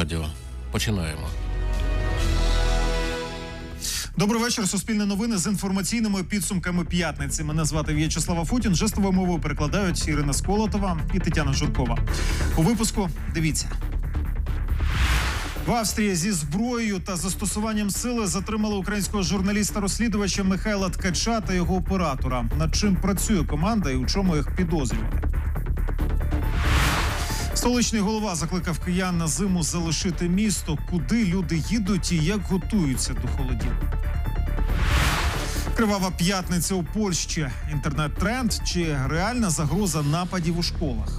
радіо. Починаємо. Добрий вечір. Суспільне новини з інформаційними підсумками п'ятниці. Мене звати В'ячеслав Афутін. Жестовою мовою перекладають Ірина Сколотова і Тетяна Журкова. У випуску дивіться. В Австрії зі зброєю та застосуванням сили затримали українського журналіста-розслідувача Михайла Ткача та його оператора. Над чим працює команда і у чому їх підозрювали. Столичний голова закликав киян на зиму залишити місто, куди люди їдуть і як готуються до холодів. Кривава п'ятниця у Польщі. Інтернет-тренд чи реальна загроза нападів у школах?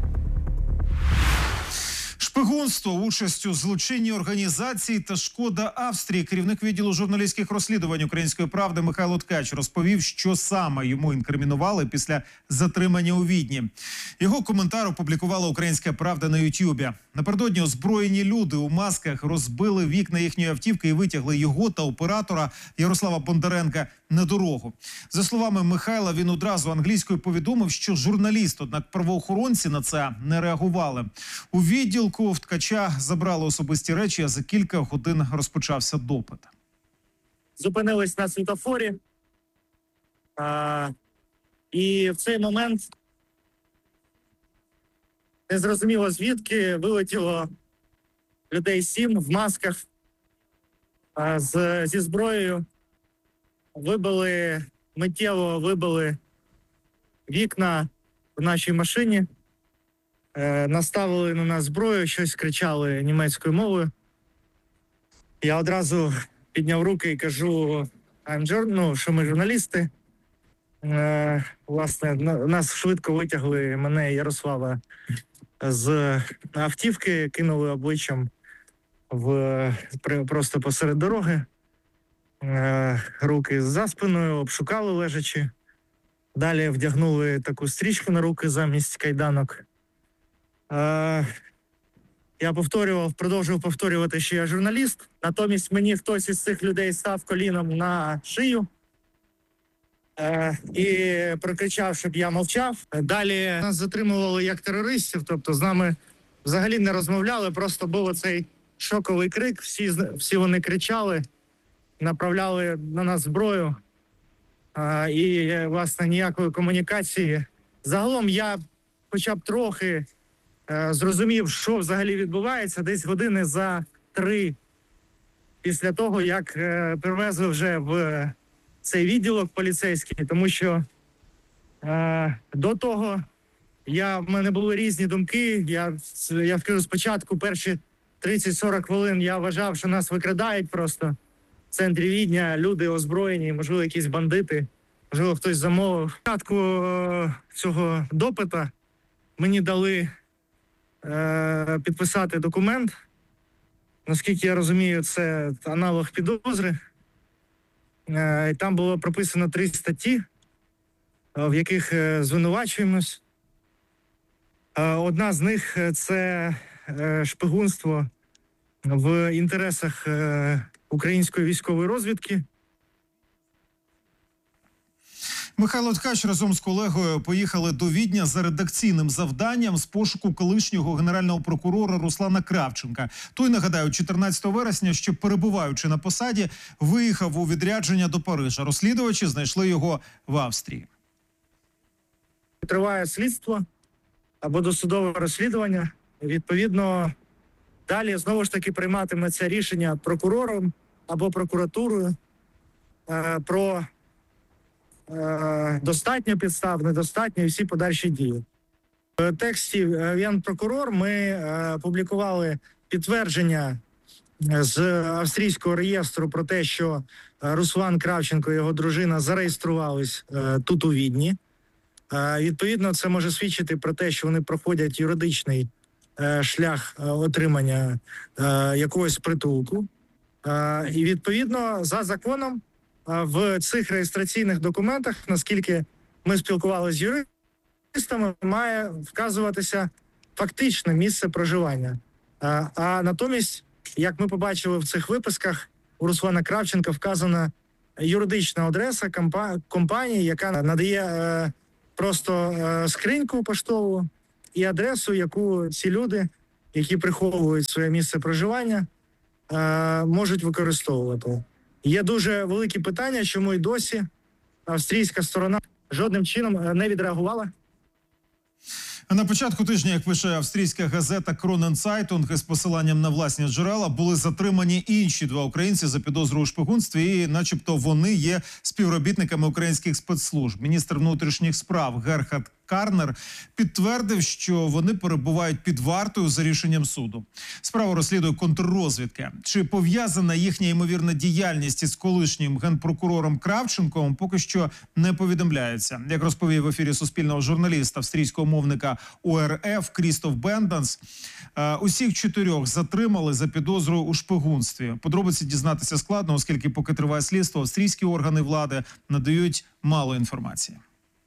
Шпигунство, участь у злочинній організації та шкода Австрії. Керівник відділу журналістських розслідувань «Української правди» Михайло Ткач розповів, що саме йому інкримінували після затримання у Відні. Його коментар опублікувала «Українська правда» на Ютубі. Напередодні озброєні люди у масках розбили вікна їхньої автівки і витягли його та оператора Ярослава Бондаренка на дорогу. За словами Михайла, він одразу англійською повідомив, що журналіст, однак правоохоронці на це не реагували. У відділку в Ткача забрали особисті речі, а за кілька годин розпочався допит. Зупинились на світофорі, і в цей момент незрозуміло звідки вилетіло людей 7 в масках зі зброєю. Миттєво вибили вікна в нашій машині, наставили на нас зброю, щось кричали німецькою мовою. Я одразу підняв руки і кажу, що ми журналісти. Власне, нас швидко витягли, мене і Ярослава, з автівки, кинули обличчям просто посеред дороги. Руки за спиною, обшукали лежачи. Далі вдягнули таку стрічку на руки замість кайданок. Я продовжував повторювати, що я журналіст. Натомість мені хтось із цих людей став коліном на шию і прокричав, щоб я мовчав. Далі нас затримували як терористів, тобто з нами взагалі не розмовляли, просто був оцей шоковий крик, всі вони кричали, направляли на нас зброю і, власне, ніякої комунікації. Загалом я хоча б трохи зрозумів, що взагалі відбувається, десь години за 3 після того, як привезли вже в цей відділок поліцейський, тому що до того в мене були різні думки. Я скажу, спочатку перші 30-40 хвилин я вважав, що нас викрадають просто в центрі Відня, люди озброєні, можливо, якісь бандити, можливо, хтось замовив. Спочатку цього допита мені дали підписати документ. Наскільки я розумію, це аналог підозри. І там було прописано 3 статті, в яких звинувачуємось. Одна з них – це шпигунство в інтересах української військової розвідки. Михайло Ткач разом з колегою поїхали до Відня за редакційним завданням з пошуку колишнього генерального прокурора Руслана Кравченка. Той, нагадаю, 14 вересня, що перебуваючи на посаді, виїхав у відрядження до Парижа. Розслідувачі знайшли його в Австрії. Триває слідство або досудове розслідування. Відповідно, далі знову ж таки прийматиметься рішення прокурором або прокуратурою про достатньо підстав, недостатньо і всі подальші дії. В тексті Генпрокурор ми публікували підтвердження з австрійського реєстру про те, що Руслан Кравченко і його дружина зареєструвались тут у Відні. Відповідно, це може свідчити про те, що вони проходять юридичний шлях отримання якогось притулку. І відповідно, за законом, в цих реєстраційних документах, наскільки ми спілкувалися з юристами, має вказуватися фактичне місце проживання. А натомість, як ми побачили в цих виписках, у Руслана Кравченка вказана юридична адреса компанії, яка надає просто скриньку поштову і адресу, яку ці люди які приховують своє місце проживання, можуть використовувати. Є дуже великі питання, чому й досі австрійська сторона жодним чином не відреагувала. На початку тижня, як пише австрійська газета Кронен Цайтунг, із посиланням на власні джерела були затримані інші 2 українці за підозрою у шпигунстві, і начебто вони є співробітниками українських спецслужб. Міністр внутрішніх справ Герхард Карнер підтвердив, що вони перебувають під вартою за рішенням суду. Справу розслідує контррозвідка. Чи пов'язана їхня ймовірна діяльність із колишнім генпрокурором Кравченком, поки що не повідомляється. Як розповів в ефірі Суспільного журналіст австрійського мовника ОРФ Крістоф Бенданс, усіх 4 затримали за підозрою у шпигунстві. Подробиці дізнатися складно, оскільки поки триває слідство, австрійські органи влади надають мало інформації.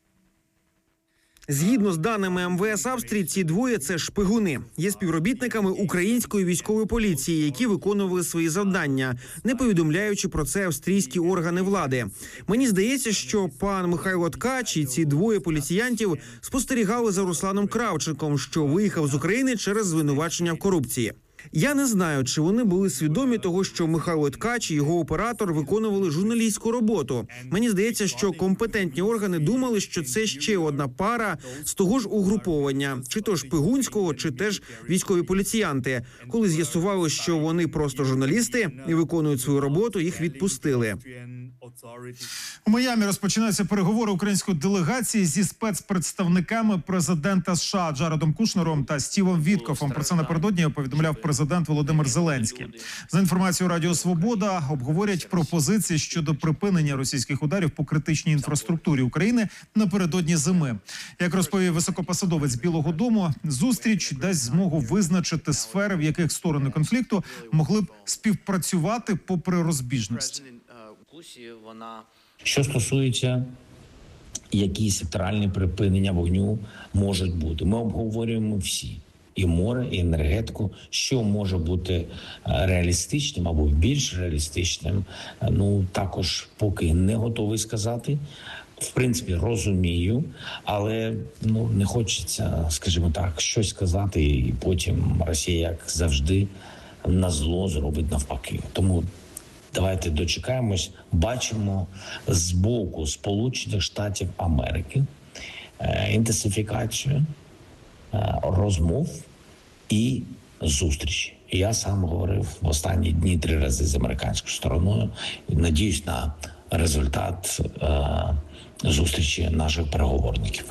Згідно з даними МВС Австрії, ці двоє – це шпигуни. Є співробітниками української військової поліції, які виконували свої завдання, не повідомляючи про це австрійські органи влади. Мені здається, що пан Михайло Ткач і ці двоє поліціянтів спостерігали за Русланом Кравченком, що виїхав з України через звинувачення в корупції. Я не знаю, чи вони були свідомі того, що Михайло Ткач і його оператор виконували журналістську роботу. Мені здається, що компетентні органи думали, що це ще одна пара з того ж угруповання, чи то шпигунського, чи теж військові поліціянти. Коли з'ясували, що вони просто журналісти і виконують свою роботу, їх відпустили. У Майамі розпочинаються переговори української делегації зі спецпредставниками президента США Джаредом Кушнером та Стівом Віткофом. Про це напередодні повідомляв президент Володимир Зеленський. За інформацією Радіо Свобода, обговорять пропозиції щодо припинення російських ударів по критичній інфраструктурі України напередодні зими. Як розповів високопосадовець Білого дому, зустріч дасть змогу визначити сфери, в яких сторони конфлікту могли б співпрацювати попри розбіжності. Що стосується, які секторальні припинення вогню можуть бути, ми обговорюємо всі. І море, і енергетику, що може бути реалістичним або більш реалістичним, також поки не готовий сказати. В принципі, розумію, але не хочеться, скажімо так, щось сказати, і потім Росія, як завжди, назло зробить навпаки. Тому давайте дочекаємось, бачимо з боку Сполучених Штатів Америки інтенсифікацію розмов і зустрічі. Я сам говорив в останні дні 3 рази з американською стороною. Надіюсь на результат зустрічі наших переговорників.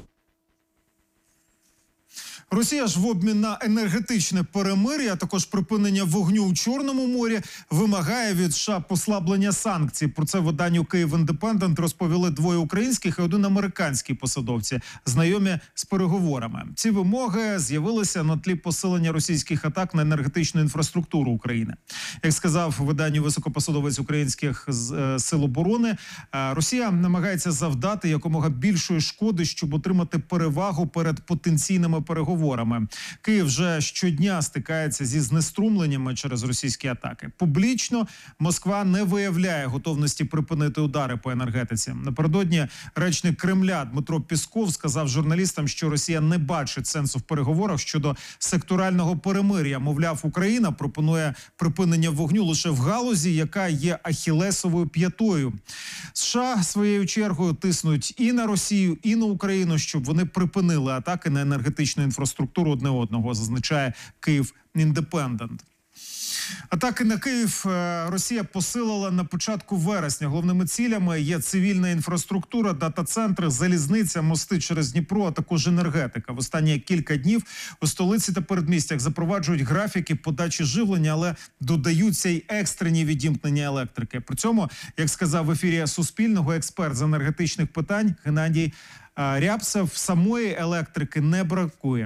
Росія ж в обмін на енергетичне перемир'я, а також припинення вогню у Чорному морі, вимагає від США послаблення санкцій. Про це виданню «Київ Індепендент» розповіли 2 українських і 1 американський посадовці, знайомі з переговорами. Ці вимоги з'явилися на тлі посилення російських атак на енергетичну інфраструктуру України. Як сказав виданню високопосадовець українських сил оборони, Росія намагається завдати якомога більшої шкоди, щоб отримати перевагу перед потенційними переговорами. Київ вже щодня стикається зі знеструмленнями через російські атаки. Публічно Москва не виявляє готовності припинити удари по енергетиці. Напередодні речник Кремля Дмитро Пісков сказав журналістам, що Росія не бачить сенсу в переговорах щодо секторального перемир'я. Мовляв, Україна пропонує припинення вогню лише в галузі, яка є ахілесовою п'ятою. США своєю чергою тиснуть і на Росію, і на Україну, щоб вони припинили атаки на енергетичну інфраструктуру одне одного, зазначає Київ Індепендент. Атаки на Київ Росія посилила на початку вересня. Головними цілями є цивільна інфраструктура, дата-центри, залізниця, мости через Дніпро, а також енергетика. В останні кілька днів у столиці та передмістях запроваджують графіки подачі живлення, але додаються й екстрені відімкнення електрики. При цьому, як сказав в ефірі Суспільного експерт з енергетичних питань Геннадій Рябцев, самої електрики не бракує.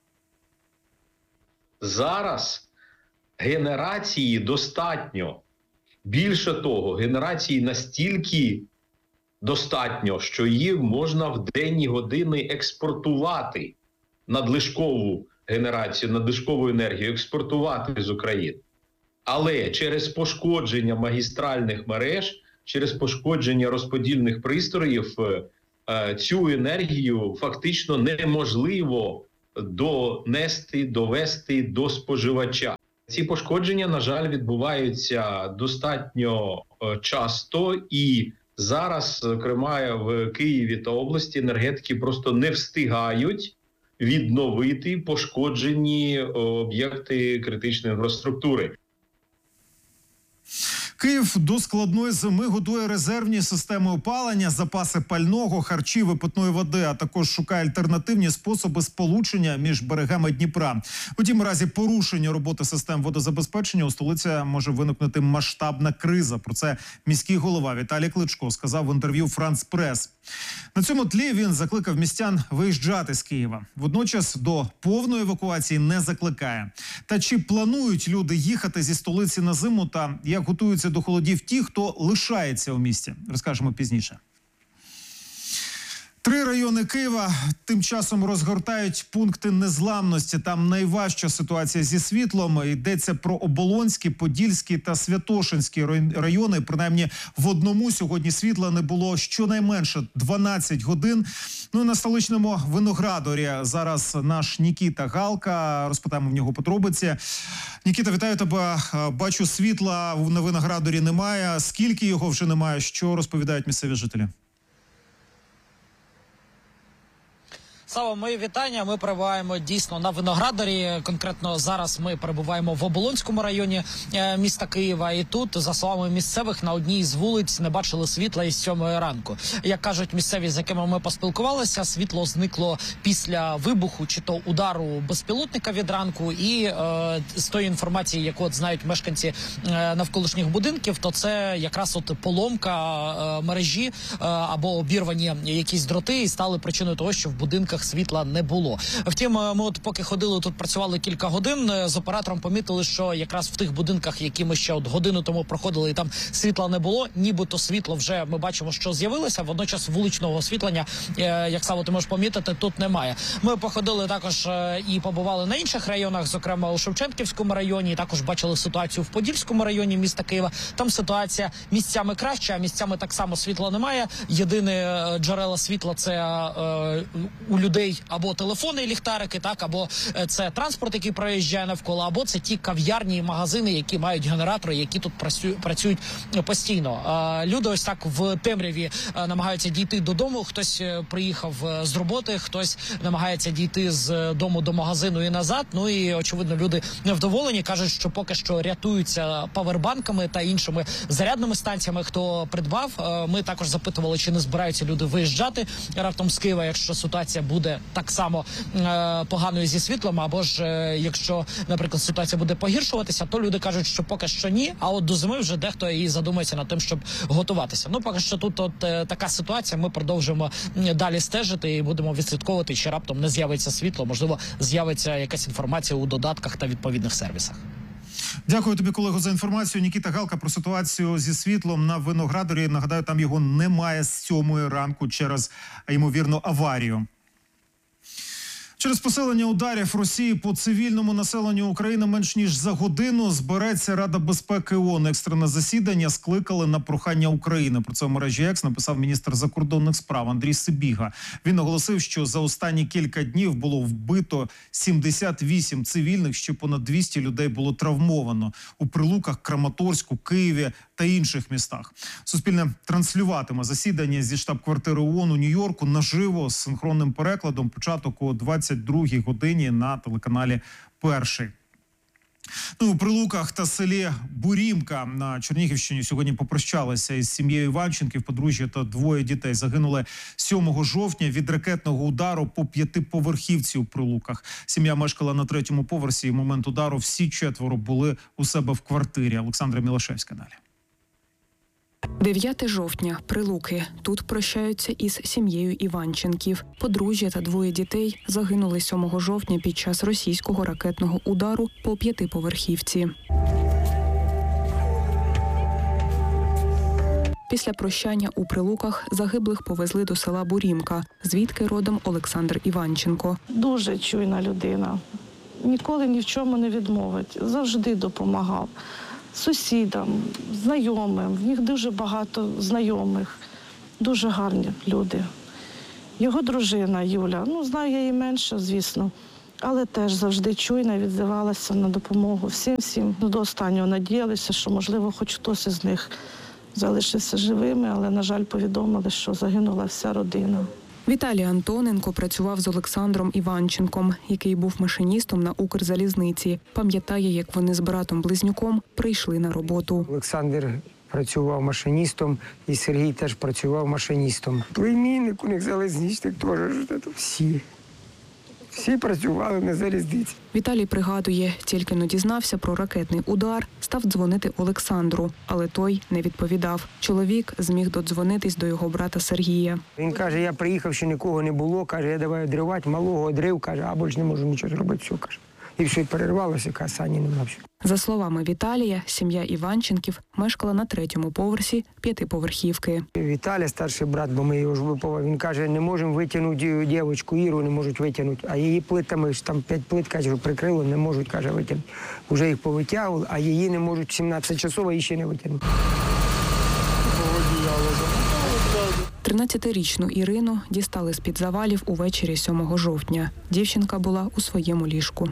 Зараз генерації достатньо. Більше того, генерації настільки достатньо, що їх можна в денні години експортувати, надлишкову генерацію, надлишкову енергію експортувати з України. Але через пошкодження магістральних мереж, через пошкодження розподільних пристроїв цю енергію фактично неможливо довести до споживача. Ці пошкодження, на жаль, відбуваються достатньо часто, і зараз, зокрема, в Києві та області енергетики просто не встигають відновити пошкоджені об'єкти критичної інфраструктури. Київ до складної зими готує резервні системи опалення, запаси пального, харчів і питної води, а також шукає альтернативні способи сполучення між берегами Дніпра. Утім, у разі порушення роботи систем водозабезпечення у столиці може виникнути масштабна криза. Про це міський голова Віталій Кличко сказав в інтерв'ю «Франц Прес». На цьому тлі він закликав містян виїжджати з Києва. Водночас до повної евакуації не закликає. Та чи планують люди їхати зі столиці на зиму та як готуються до холодів ті, хто лишається у місті, розкажемо пізніше. 3 райони Києва тим часом розгортають пункти незламності. Там найважча ситуація зі світлом. Йдеться про Оболонський, Подільський та Святошинський райони. Принаймні в одному сьогодні світла не було щонайменше 12 годин. Ну і на столичному Виноградарі зараз наш Нікіта Галка. Розпитаємо в нього подробиці. Нікіта, вітаю тебе. Бачу, світла на Виноградарі немає. Скільки його вже немає? Що розповідають місцеві жителі? Сава, мої вітання. Ми перебуваємо дійсно на Виноградарі. Конкретно зараз ми перебуваємо в Оболонському районі міста Києва. І тут, за словами місцевих, на одній з вулиць не бачили світла із 7 ранку. Як кажуть місцеві, з якими ми поспілкувалися, світло зникло після вибуху чи то удару безпілотника від ранку. І з тої інформації, яку от знають мешканці навколишніх будинків, то це якраз от поломка мережі або обірвані якісь дроти і стали причиною того, що в будинках світла не було. Втім, ми от поки ходили, тут працювали кілька годин, з оператором помітили, що якраз в тих будинках, які ми ще от годину тому проходили, і там світла не було, нібито світло вже ми бачимо, що з'явилося, водночас вуличного освітлення, як Саво, ти можеш помітити, тут немає. Ми походили також і побували на інших районах, зокрема у Шевченківському районі, також бачили ситуацію в Подільському районі міста Києва. Там ситуація місцями краща, а місцями так само світла немає. Єдине джерела світла – це у людей або телефони і ліхтарики, так, або це транспорт, який проїжджає навколо, або це ті кав'ярні і магазини, які мають генератори, які тут працюють постійно. Люди ось так в темряві намагаються дійти додому, хтось приїхав з роботи, хтось намагається дійти з дому до магазину і назад. Ну і, очевидно, люди невдоволені, кажуть, що поки що рятуються павербанками та іншими зарядними станціями, хто придбав. Ми також запитували, чи не збираються люди виїжджати раптом з Києва, якщо ситуація буде так само поганою зі світлом, або ж якщо, наприклад, ситуація буде погіршуватися, то люди кажуть, що поки що ні, а от до зими вже дехто і задумається над тим, щоб готуватися. Ну, поки що тут от така ситуація, ми продовжуємо далі стежити і будемо відслідковувати, чи раптом не з'явиться світло, можливо, з'явиться якась інформація у додатках та відповідних сервісах. Дякую тобі, колего, за інформацію. Нікіта Галка про ситуацію зі світлом на Виноградарі. Нагадаю, там його немає з 7 ранку через, ймовірно, аварію. Через посилення ударів Росії по цивільному населенню України менш ніж за годину збереться Рада безпеки ООН. Екстрене засідання скликали на прохання України. Про це в мережі Екс написав міністр закордонних справ Андрій Сибіга. Він наголосив, що за останні кілька днів було вбито 78 цивільних, ще понад 200 людей було травмовано у Прилуках, Краматорську, Києві та інших містах. Суспільне транслюватиме засідання зі штаб-квартири ООН у Нью-Йорку наживо з синхронним перекладом. Початок о 22-й годині на телеканалі «Перший». Ну, у Прилуках та селі Бурімка на Чернігівщині сьогодні попрощалися із сім'єю Іванченків. Подружжя та 2 дітей загинули 7 жовтня від ракетного удару по 5-поверхівці у Прилуках. Сім'я мешкала на 3-му поверсі, і в момент удару всі 4 були у себе в квартирі. Олександра Мілашевська далі. 9 жовтня. Прилуки. Тут прощаються із сім'єю Іванченків. Подружжя та 2 дітей загинули 7 жовтня під час російського ракетного удару по 5-поверхівці. Після прощання у Прилуках загиблих повезли до села Бурімка, звідки родом Олександр Іванченко. Дуже чуйна людина. Ніколи ні в чому не відмовить. Завжди допомагав. Сусідам, знайомим. В них дуже багато знайомих. Дуже гарні люди. Його дружина Юля, знаю я її менше, звісно. Але теж завжди чуйно і відзивалася на допомогу всім. До останнього надіялися, що, можливо, хоч хтось із них залишився живими, але, на жаль, повідомили, що загинула вся родина. Віталій Антоненко працював з Олександром Іванченком, який був машиністом на Укрзалізниці. Пам'ятає, як вони з братом-близнюком прийшли на роботу. Олександр працював машиністом, і Сергій теж працював машиністом. Племінник у них залізничник теж, всі. Всі працювали на залізниці. Віталій пригадує, тільки но дізнався про ракетний удар, став дзвонити Олександру, але той не відповідав. Чоловік зміг додзвонитись до його брата Сергія. Він каже, я приїхав, ще нікого не було, каже, я давай одривати, малого одрив, каже, а більше не можу нічого зробити, все, каже. І все, перервалося, каже, Сані нема все. За словами Віталія, сім'я Іванченків мешкала на 3-му поверсі 5-поверхівки. Віталя, старший брат, бо ми його ж виповали, він каже, не можемо витягнути дівчинку Іру, не можуть витягнути. А її плитами, там 5 плит, каже, прикрило, не можуть, каже, витягнути. Уже їх повитягували, а її не можуть 17 часов, а її ще не витягнути. 13-річну Ірину дістали з-під завалів увечері 7 жовтня. Дівчинка була у своєму ліжку.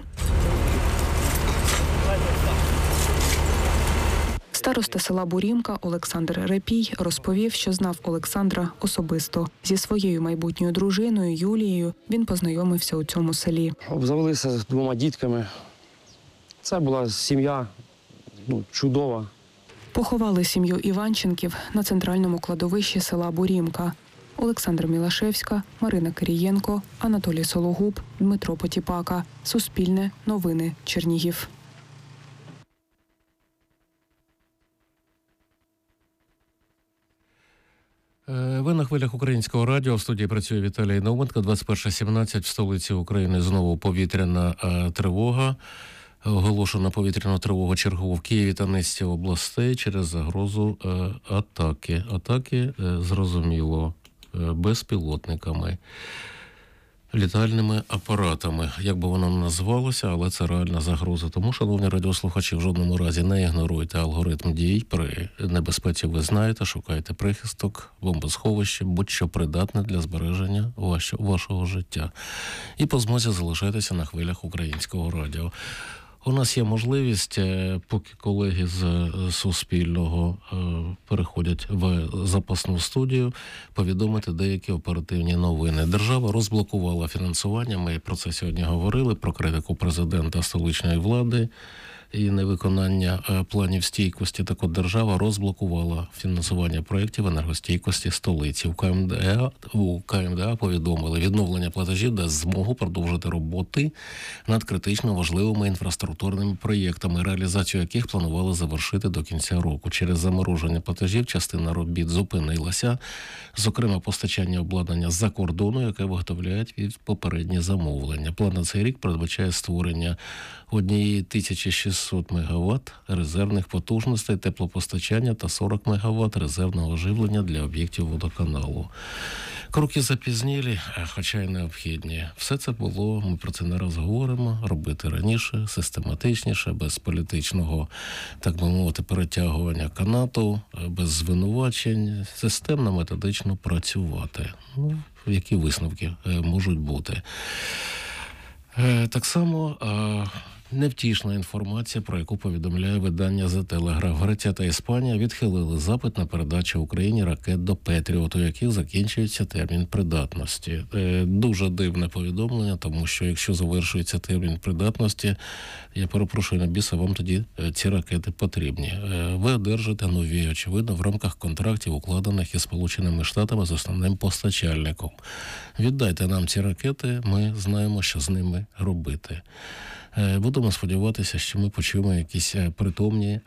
Староста села Бурімка Олександр Репій розповів, що знав Олександра особисто. Зі своєю майбутньою дружиною Юлією він познайомився у цьому селі. Обзавелися з 2 дітками. Це була сім'я чудова. Поховали сім'ю Іванченків на центральному кладовищі села Бурімка. Олександра Мілашевська, Марина Кирієнко, Анатолій Сологуб, Дмитро Потіпака. Суспільне новини. Чернігів. Ви на хвилях Українського радіо. В студії працює Віталій Науменко. 21:17 в столиці України знову повітряна тривога. Оголошено повітряну тривогу чергову в Києві та низці областей через загрозу атаки. Атаки, зрозуміло, безпілотниками, літальними апаратами. Як би воно не називалося, але це реальна загроза. Тому, шановні радіослухачі, в жодному разі не ігноруйте алгоритм дій. При небезпеці ви знаєте, шукайте прихисток, бомбосховище, будь-що придатне для збереження вашого життя. І по змозі залишайтеся на хвилях Українського радіо. У нас є можливість, поки колеги з Суспільного переходять в запасну студію, повідомити деякі оперативні новини. Держава розблокувала фінансування, ми про це сьогодні говорили, про критику президента столичної влади і невиконання планів стійкості. Так от держава розблокувала фінансування проєктів енергостійкості столиці. У КМДА повідомили, відновлення платежів дасть змогу продовжити роботи над критично важливими інфраструктурними проєктами, реалізацію яких планували завершити до кінця року. Через замороження платежів частина робіт зупинилася, зокрема постачання обладнання з-за кордону, яке виготовляють від попередні замовлення. План на цей рік передбачає створення 1600 МВт резервних потужностей теплопостачання та 40 МВт резервного живлення для об'єктів водоканалу. Кроки запізнілі, хоча й необхідні. Все це було, ми про це не раз говоримо, робити раніше, систематичніше, без політичного, так би мовити, перетягування канату, без звинувачень, системно, методично працювати. Які висновки можуть бути? Так само невтішна інформація, про яку повідомляє видання The Telegraph. Греція та Іспанія відхилили запит на передачу Україні ракет до Петріот, у яких закінчується термін придатності. Дуже дивне повідомлення, тому що якщо завершується термін придатності, я перепрошую на біса, вам тоді ці ракети потрібні. Ви одержите нові, очевидно, в рамках контрактів, укладених із Сполученими Штатами з основним постачальником. Віддайте нам ці ракети, ми знаємо, що з ними робити. Будемо сподіватися, що ми почуємо якісь притомні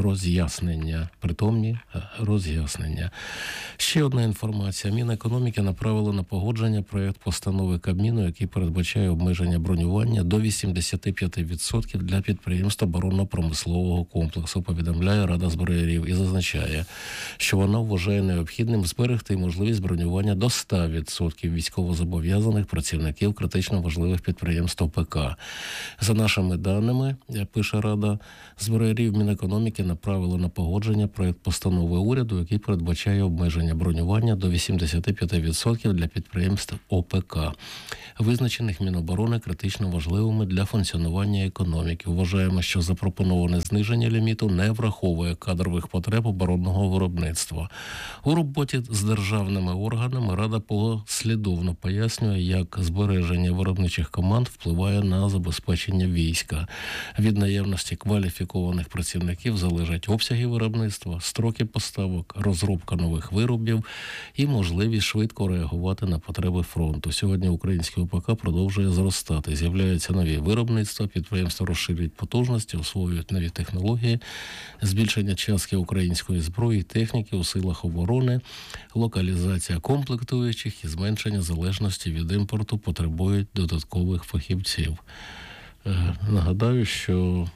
роз'яснення. Ще одна інформація. Мінекономіки направили на погодження проєкт постанови Кабміну, який передбачає обмеження бронювання до 85% для підприємств оборонно-промислового комплексу, повідомляє Рада зброярів і зазначає, що вона вважає необхідним зберегти можливість бронювання до 100% військовозобов'язаних працівників критично важливих підприємств ОПК. За нашими даними, пише Рада зброярів, Мінекономіки направило на погодження проект постанови уряду, який передбачає обмеження бронювання до 85% для підприємств ОПК, визначених Міноборони критично важливими для функціонування економіки. Вважаємо, що запропоноване зниження ліміту не враховує кадрових потреб оборонного виробництва. У роботі з державними органами Рада послідовно пояснює, як збереження виробничих команд впливає на забезпечення війська. Від наявності кваліфікованих працівників залежать обсяги виробництва, строки поставок, розробка нових виробів і можливість швидко реагувати на потреби фронту. Сьогодні український ОПК продовжує зростати. З'являються нові виробництва, підприємства розширюють потужності, освоюють нові технології, збільшення частки української зброї і техніки у силах оборони, локалізація комплектуючих і зменшення залежності від імпорту потребують додаткових фахівців. Нагадаю, що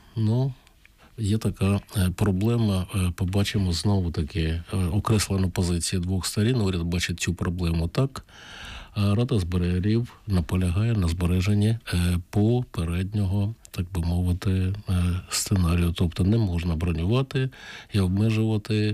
є така проблема, побачимо знову-таки окреслену позицію двох сторін. Уряд бачить цю проблему так, а Рада зброярів наполягає на збереженні попереднього, так би мовити, сценарію. Тобто не можна бронювати і обмежувати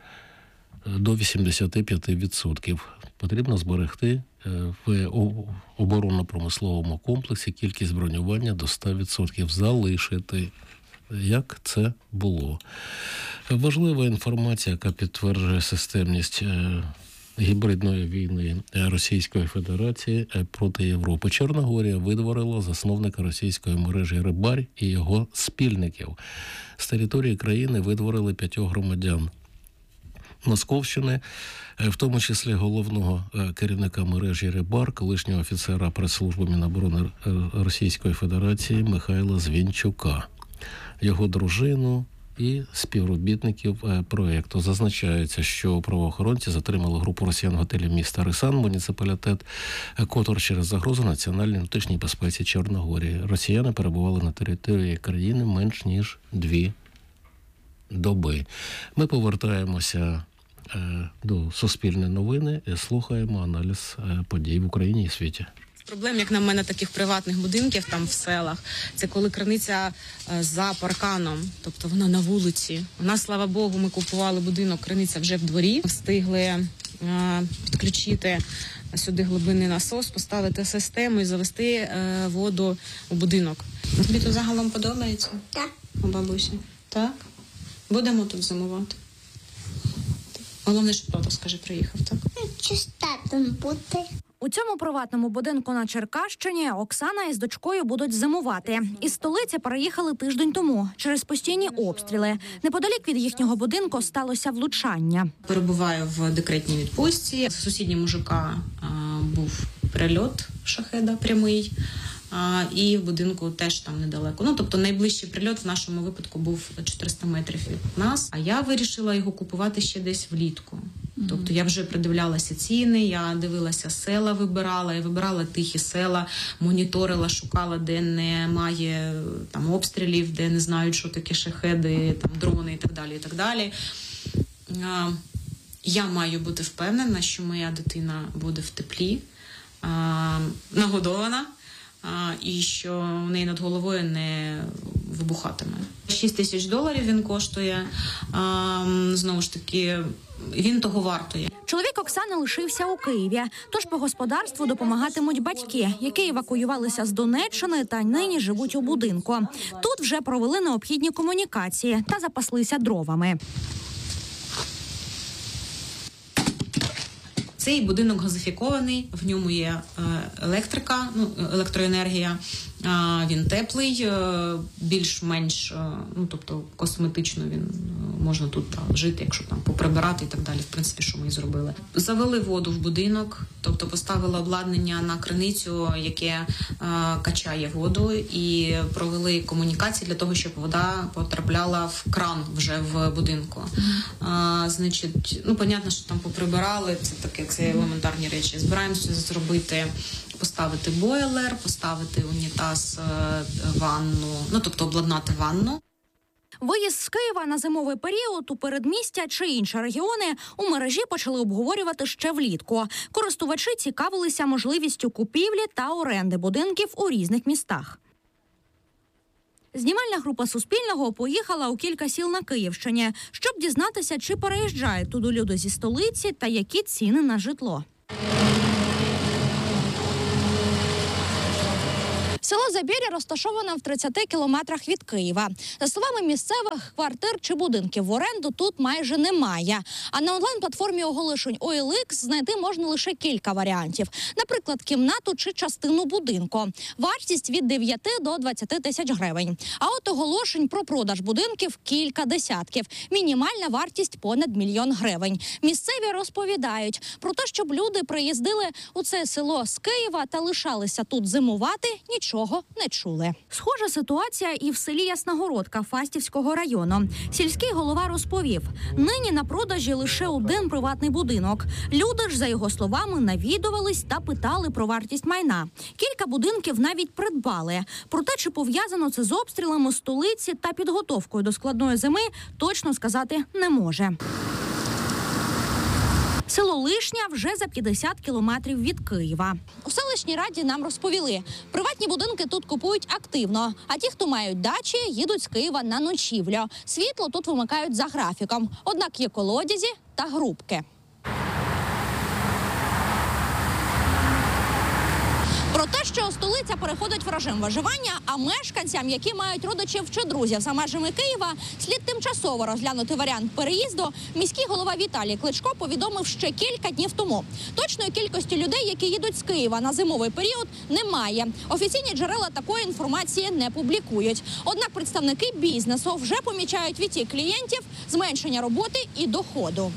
до 85%. Потрібно зберегти в оборонно-промисловому комплексі кількість бронювання до 100%, залишити, як це було. Важлива інформація, яка підтверджує системність гібридної війни Російської Федерації проти Європи. Чорногорія видворила засновника російської мережі «Рибарь» і його спільників. З території країни видворили 5 громадян Московщини, в тому числі головного керівника мережі «Рибар», колишнього офіцера прес-служби Міноборони Російської Федерації Михайла Звінчука, його дружину і співробітників проєкту. Зазначається, що правоохоронці затримали групу росіян в готелі міста Рисан, муніципалітет Котор, через загрозу національній внутрішній безпеці Чорногорії. Росіяни перебували на території країни менш ніж 2 доби. Ми повертаємося до Суспільне новини і слухаємо аналіз подій в Україні і світі. Проблем, як на мене, таких приватних будинків там в селах, це коли криниця за парканом, тобто вона на вулиці. У нас, слава Богу, ми купували будинок, криниця вже в дворі, встигли підключити сюди глибинний насос, поставити систему і завести воду у будинок. Тобі тут загалом подобається? Так. У бабусі? Так. Будемо тут зимувати? Головне, що тато, скажи, приїхав, так? Чи з татом бути? У цьому приватному будинку на Черкащині Оксана із дочкою будуть зимувати. Із столиці переїхали тиждень тому через постійні обстріли. Неподалік від їхнього будинку сталося влучання. Перебуваю в декретній відпустці. З сусіднього мужика був прильот шахеда прямий. І в будинку теж там недалеко. Тобто найближчий прильот в нашому випадку був 400 метрів від нас. А я вирішила його купувати ще десь влітку. Тобто я вже придивлялася ціни, я дивилася села, я вибирала тихі села, моніторила, шукала, де немає там обстрілів, де не знають, що таке шахеди, там дрони і так далі, і так далі. Я маю бути впевнена, що моя дитина буде в теплі, нагодована, і що в неї над головою не вибухатиме. $6,000 він коштує. Знову ж таки, він того вартує. Чоловік Оксани лишився у Києві, тож по господарству допомагатимуть батьки, які евакуювалися з Донеччини та нині живуть у будинку. Тут вже провели необхідні комунікації та запаслися дровами. Цей будинок газифікований, в ньому є електрика, електроенергія, він теплий, більш-менш, тобто косметично він можна тут жити, якщо там поприбирати і так далі, в принципі, що ми і зробили. Завели воду в будинок, тобто поставили обладнання на криницю, яке качає воду, і провели комунікації для того, щоб вода потрапляла в кран вже в будинку. Значить, понятно, що там поприбирали, це елементарні речі. Збираємося зробити, поставити бойлер, поставити унітаз, ванну, тобто обладнати ванну. Виїзд з Києва на зимовий період у передмістя чи інші регіони у мережі почали обговорювати ще влітку. Користувачі цікавилися можливістю купівлі та оренди будинків у різних містах. Знімальна група Суспільного поїхала у кілька сіл на Київщині, щоб дізнатися, чи переїжджають туди люди зі столиці та які ціни на житло. Село Забір'я розташоване в 30 кілометрах від Києва. За словами місцевих, квартир чи будинків в оренду тут майже немає. А на онлайн-платформі оголошень OLX знайти можна лише кілька варіантів. Наприклад, кімнату чи частину будинку. Вартість від 9 до 20 тисяч гривень. А от оголошень про продаж будинків кілька десятків. Мінімальна вартість понад 1 мільйон гривень. Місцеві розповідають про те, щоб люди приїздили у це село з Києва та лишалися тут зимувати, нічого не чули. Схожа ситуація і в селі Ясногородка Фастівського району. Сільський голова розповів, нині на продажі лише один приватний будинок. Люди ж, за його словами, навідувались та питали про вартість майна. Кілька будинків навіть придбали. Проте, чи пов'язано це з обстрілами столиці та підготовкою до складної зими, точно сказати не може. Село Лишня вже за 50 кілометрів від Києва. У селищній раді нам розповіли, приватні будинки тут купують активно, а ті, хто мають дачі, їдуть з Києва на ночівлю. Світло тут вимикають за графіком, однак є колодязі та грубки. Про те, що столиця переходить в режим виживання, а мешканцям, які мають родичів чи друзів за межами Києва, слід тимчасово розглянути варіант переїзду, міський голова Віталій Кличко повідомив ще кілька днів тому. Точної кількості людей, які їдуть з Києва на зимовий період, немає. Офіційні джерела такої інформації не публікують. Однак представники бізнесу вже помічають відтік клієнтів, зменшення роботи і доходу.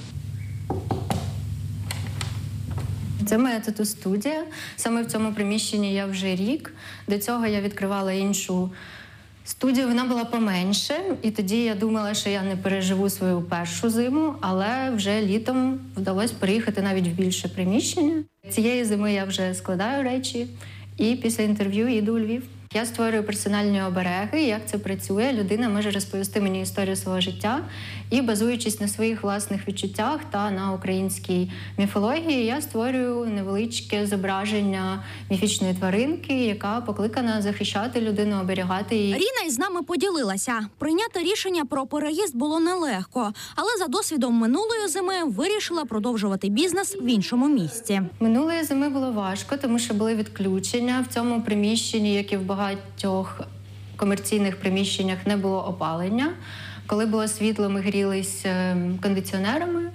Це моя тату-студія. Саме в цьому приміщенні я вже рік. До цього я відкривала іншу студію, вона була поменше. І тоді я думала, що я не переживу свою першу зиму, але вже літом вдалося переїхати навіть в більше приміщення. Цієї зими я вже складаю речі і після інтерв'ю їду у Львів. Я створюю персональні обереги, як це працює. Людина може розповісти мені історію свого життя. І, базуючись на своїх власних відчуттях та на українській міфології, я створюю невеличке зображення міфічної тваринки, яка покликана захищати людину, оберігати її. Ріна із нами поділилася. Прийняти рішення про переїзд було нелегко, але за досвідом минулої зими вирішила продовжувати бізнес в іншому місці. Минулої зими було важко, тому що були відключення. В цьому приміщенні, як і в багатьох комерційних приміщеннях, не було опалення. Коли було світло, ми грілись кондиціонерами.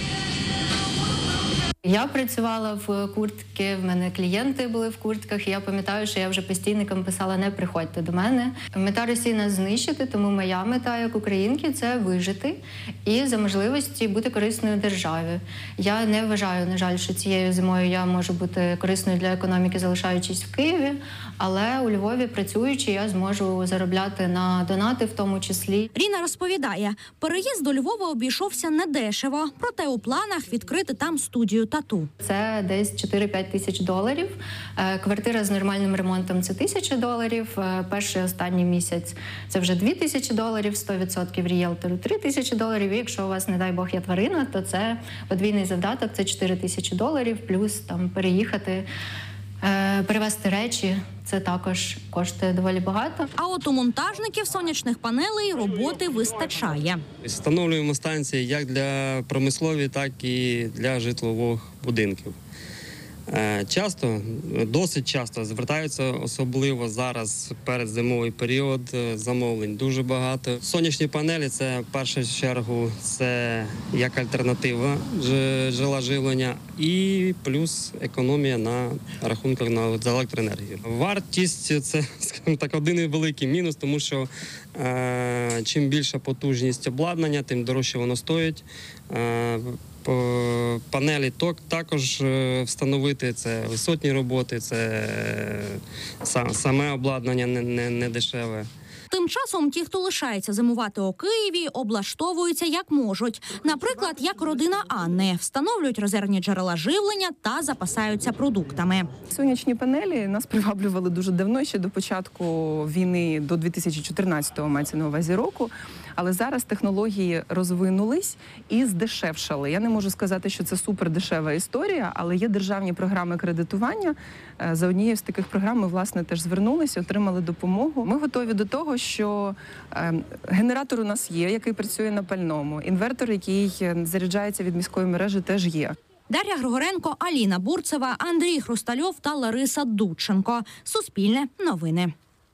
Я працювала в куртці, в мене клієнти були в куртках, і я пам'ятаю, що я вже постійникам писала: не приходьте до мене. Мета Росії нас знищити, тому моя мета як українки – це вижити і за можливості бути корисною державі. Я не вважаю, на жаль, що цією зимою я можу бути корисною для економіки, залишаючись в Києві, але у Львові працюючи, я зможу заробляти на донати в тому числі. Ріна розповідає, переїзд до Львова обійшовся недешево, проте у планах відкрити там студію тату. Це десь 4-5 тисяч доларів. Квартира з нормальним ремонтом – це $1000. Перший останній місяць – це вже $2000, 100% рієлтору – $3000. І якщо у вас, не дай Бог, є тварина, то це подвійний завдаток – це $4000, плюс там переїхати, перевезти речі. Це також коштує доволі багато. А от у монтажників сонячних панелей роботи вистачає. Встановлюємо станції як для промислові, так і для житлових будинків. Досить часто звертаються, особливо зараз, передзимовий період, замовлень дуже багато. Сонячні панелі – це, в першу чергу, це як альтернатива джерела живлення і плюс економія на рахунках за електроенергію. Вартість – це, скажімо так, один великий мінус, тому що чим більша потужність обладнання, тим дорожче воно стоїть. Панелі також встановити, це висотні роботи, це саме обладнання не дешеве. Тим часом ті, хто лишається зимувати у Києві, облаштовуються як можуть. Наприклад, як родина Анни. Встановлюють резервні джерела живлення та запасаються продуктами. Сонячні панелі нас приваблювали дуже давно, ще до початку війни, до 2014-го, мається на увазі, року. Але зараз технології розвинулись і здешевшали. Я не можу сказати, що це супердешева історія, але є державні програми кредитування. За однією з таких програм ми, власне, теж звернулися, отримали допомогу. Ми готові до того, що генератор у нас є, який працює на пальному. Інвертор, який заряджається від міської мережі, теж є. Дар'я Григоренко, Аліна Бурцева, Андрій Хрустальов та Лариса Дудченко. Суспільне новини.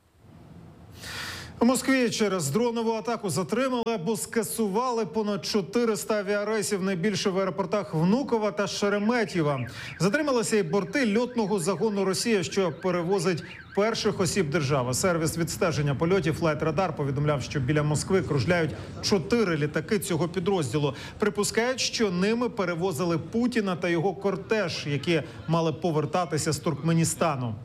У Москві через дронову атаку затримали або скасували понад 400 авіарейсів, найбільше в аеропортах Внуково та Шереметьєва. Затрималися і борти льотного загону «Росія», що перевозить перших осіб держави. Сервіс відстеження польотів Flight Radar повідомляв, що біля Москви кружляють 4 літаки цього підрозділу. Припускають, що ними перевозили Путіна та його кортеж, які мали повертатися з Туркменістану.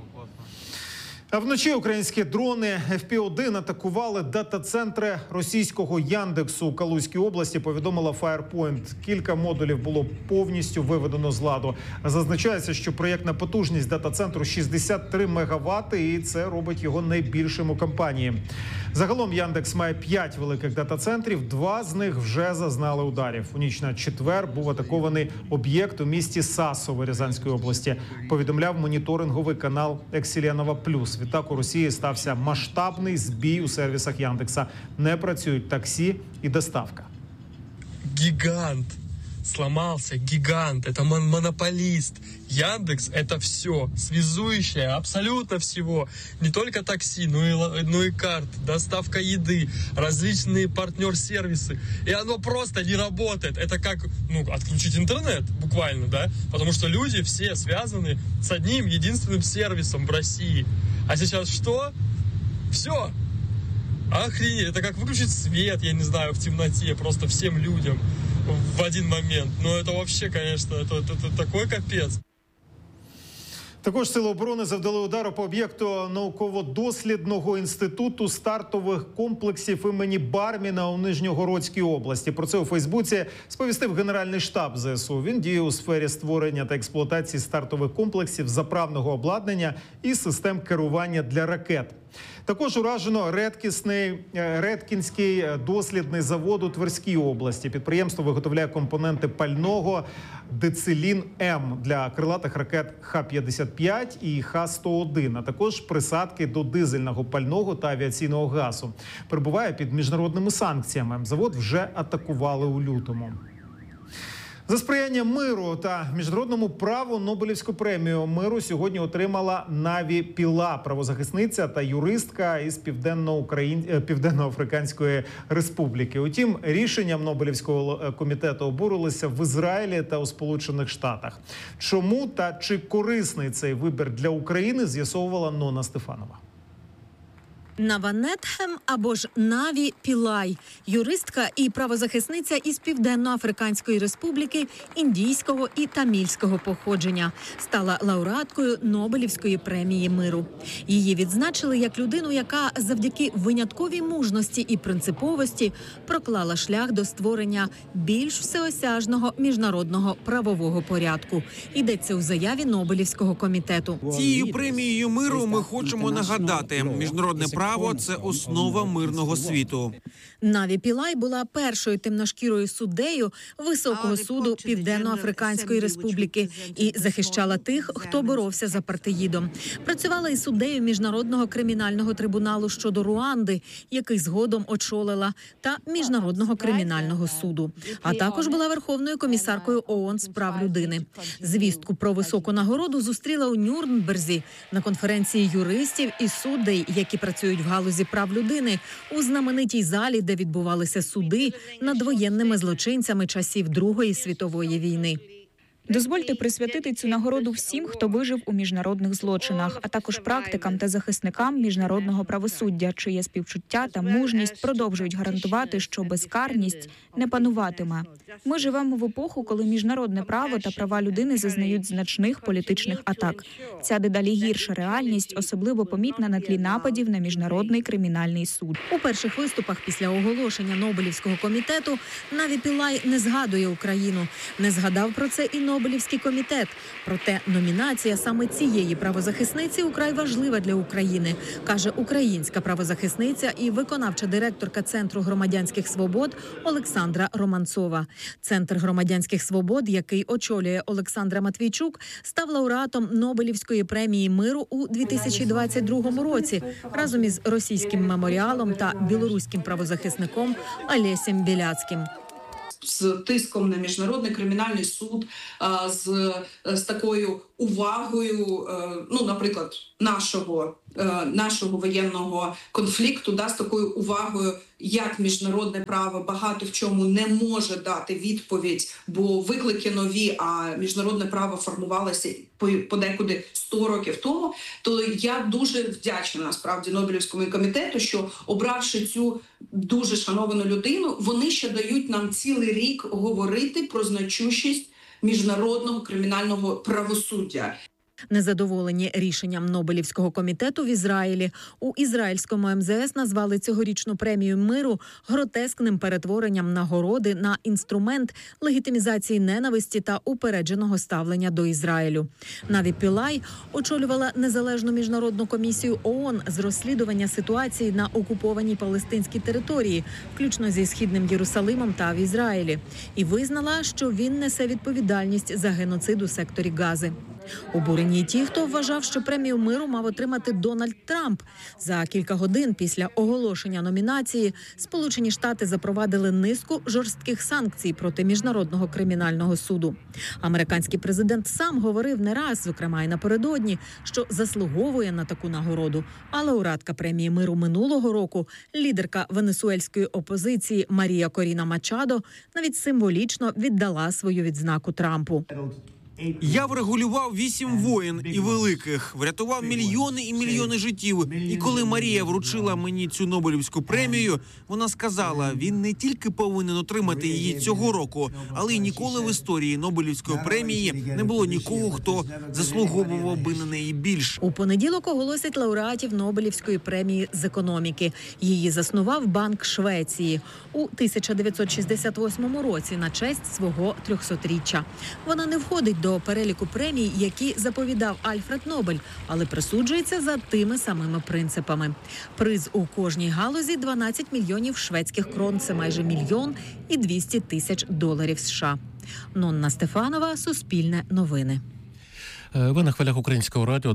А вночі українські дрони FP-1 атакували дата-центри російського Яндексу у Калузькій області, повідомила Firepoint. Кілька модулів було повністю виведено з ладу. Зазначається, що проєктна потужність дата-центру 63 МВт, і це робить його найбільшим у компанії. Загалом Яндекс має 5 великих дата-центрів, 2 з них вже зазнали ударів. У ніч на четвер був атакований об'єкт у місті Сасово Рязанської області, повідомляв моніторинговий канал Екселенова Плюс. Відтак у Росії стався масштабний збій у сервісах Яндекса. Не працюють таксі і доставка. Гигант. Сломался гигант. Это монополист. Яндекс – это все. Связующее абсолютно всего. Не только такси, но и карты, доставка еды, различные партнер-сервисы. И оно просто не работает. Это как отключить интернет буквально, да? Потому что люди все связаны с одним единственным сервисом в России. А сейчас что? Все. Охренеть. Это как выключить свет, я не знаю, в темноте просто всем людям в один момент. Но это вообще, конечно, это такой капец. Також Сили оборони завдали удару по об'єкту науково-дослідного інституту стартових комплексів імені Барміна у Нижньогородській області. Про це у Фейсбуці сповістив Генеральний штаб ЗСУ. Він діє у сфері створення та експлуатації стартових комплексів, заправного обладнання і систем керування для ракет. Також уражено Редкінський дослідний завод у Тверській області. Підприємство виготовляє компоненти пального «Децилін-М» для крилатих ракет Х-55 і Х-101, а також присадки до дизельного пального та авіаційного газу. Перебуває під міжнародними санкціями. Завод вже атакували у лютому. За сприяння миру та міжнародному праву Нобелівську премію миру сьогодні отримала Наві Пілай, правозахисниця та юристка із Південно-Африканської Республіки. Утім, рішенням Нобелівського комітету обурилися в Ізраїлі та у Сполучених Штатах. Чому та чи корисний цей вибір для України, з'ясовувала Нона Стефанова. Нава Нетхем або ж Наві Пілай – юристка і правозахисниця із Південно-Африканської Республіки індійського і тамільського походження. Стала лауреаткою Нобелівської премії миру. Її відзначили як людину, яка завдяки винятковій мужності і принциповості проклала шлях до створення більш всеосяжного міжнародного правового порядку. Йдеться у заяві Нобелівського комітету. Цією премією миру ми хочемо нагадати, міжнародне право – це основа мирного світу. Наві Пілай була першою темношкірою суддею Високого суду Південно-Африканської Республіки і захищала тих, хто боровся з апартеїдом. Працювала і суддею Міжнародного кримінального трибуналу щодо Руанди, який згодом очолила, та Міжнародного кримінального суду. А також була Верховною комісаркою ООН з прав людини. Звістку про високу нагороду зустріла у Нюрнберзі на конференції юристів і суддей, які працюють в галузі прав людини, у знаменитій залі, де відбувалися суди над воєнними злочинцями часів Другої світової війни. Дозвольте присвятити цю нагороду всім, хто вижив у міжнародних злочинах, а також практикам та захисникам міжнародного правосуддя, чиє співчуття та мужність продовжують гарантувати, що безкарність не пануватиме. Ми живемо в епоху, коли міжнародне право та права людини зазнають значних політичних атак. Ця дедалі гірша реальність особливо помітна на тлі нападів на Міжнародний кримінальний суд. У перших виступах після оголошення Нобелівського комітету Наві Пілай не згадує Україну. Не згадав про це і Нобелівський комітет. Проте номінація саме цієї правозахисниці украй важлива для України, каже українська правозахисниця і виконавча директорка Центру громадянських свобод Олександра Романцова. Центр громадянських свобод, який очолює Олександра Матвійчук, став лауреатом Нобелівської премії миру у 2022 році разом із російським меморіалом та білоруським правозахисником Олесем Біляцьким. З тиском на Міжнародний кримінальний суд, з такою увагою, наприклад, нашого воєнного конфлікту, з такою увагою, як міжнародне право багато в чому не може дати відповідь, бо виклики нові, а міжнародне право формувалося подекуди 100 років тому, то я дуже вдячна, насправді, Нобелівському комітету, що, обравши цю дуже шановану людину, вони ще дають нам цілий рік говорити про значущість міжнародного кримінального правосуддя. Незадоволені рішенням Нобелівського комітету в Ізраїлі. У ізраїльському МЗС назвали цьогорічну премію миру гротескним перетворенням нагороди на інструмент легітимізації ненависті та упередженого ставлення до Ізраїлю. Наві Пілай очолювала незалежну міжнародну комісію ООН з розслідування ситуації на окупованій палестинській території, включно зі Східним Єрусалимом та в Ізраїлі, і визнала, що він несе відповідальність за геноцид у секторі Гази. Обурені ті, хто вважав, що премію миру мав отримати Дональд Трамп. За кілька годин після оголошення номінації Сполучені Штати запровадили низку жорстких санкцій проти Міжнародного кримінального суду. Американський президент сам говорив не раз, зокрема і напередодні, що заслуговує на таку нагороду. А лауреатка премії миру минулого року, лідерка венесуельської опозиції Марія Коріна Мачадо, навіть символічно віддала свою відзнаку Трампу. Я врегулював 8 воєн і великих, врятував мільйони і мільйони життів. І коли Марія вручила мені цю Нобелівську премію, вона сказала, він не тільки повинен отримати її цього року, але й ніколи в історії Нобелівської премії не було нікого, хто заслуговував би на неї більше. У понеділок оголосять лауреатів Нобелівської премії з економіки. Її заснував Банк Швеції у 1968 році на честь свого 300-річчя. Вона не входить до переліку премій, які заповідав Альфред Нобель, але присуджується за тими самими принципами. Приз у кожній галузі 12 мільйонів шведських крон, це майже 1 200 000 доларів США. Нонна Стефанова, Суспільне новини. Ви на хвилях Українського радіо,